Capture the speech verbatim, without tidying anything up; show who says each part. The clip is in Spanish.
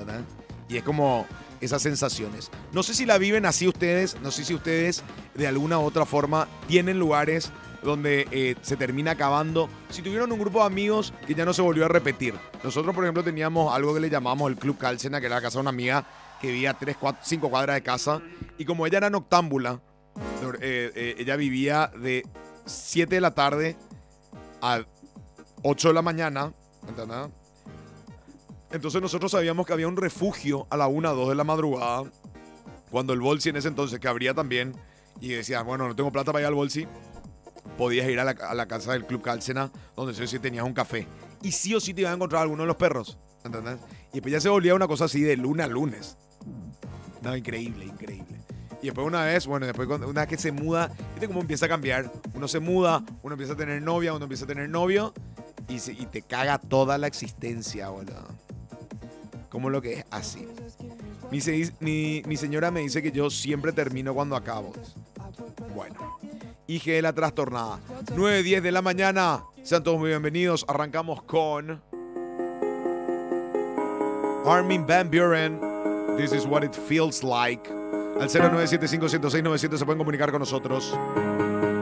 Speaker 1: ¿entendés? Y es como esas sensaciones. No sé si la viven así ustedes, no sé si ustedes de alguna u otra forma tienen lugares donde eh, se termina acabando. Si tuvieron un grupo de amigos que ya no se volvió a repetir. Nosotros, por ejemplo, teníamos algo que le llamamos el Club Cálcena, que era la casa de una amiga que vivía a tres, cuatro, cinco cuadras de casa. Y como ella era noctámbula, eh, eh, ella vivía de siete de la tarde a ocho de la mañana, ¿entendés? Entonces nosotros sabíamos que había un refugio a la una, dos de la madrugada, cuando el Bolsi en ese entonces, que abría también, y decías, bueno, no tengo plata para ir al Bolsi, podías ir a la, a la casa del Club Cálcena, donde sí o sí tenías un café. Y sí o sí te ibas a encontrar alguno de los perros, ¿entendés? Y después ya se volvía una cosa así de lunes a lunes. No, increíble, increíble. Y después una vez, bueno, después una vez que se muda, ¿viste cómo empieza a cambiar? Uno se muda, uno empieza a tener novia, uno empieza a tener novio, y, se, y te caga toda la existencia, boludo. Como lo que es así. Mi, se, mi, mi señora me dice que yo siempre termino cuando acabo. Bueno. I G la trastornada. nueve diez de la mañana. Sean todos muy bienvenidos. Arrancamos con Armin van Buuren. This is what it feels like. Al cero nueve siete cinco uno cero seis nueve cero se pueden comunicar con nosotros.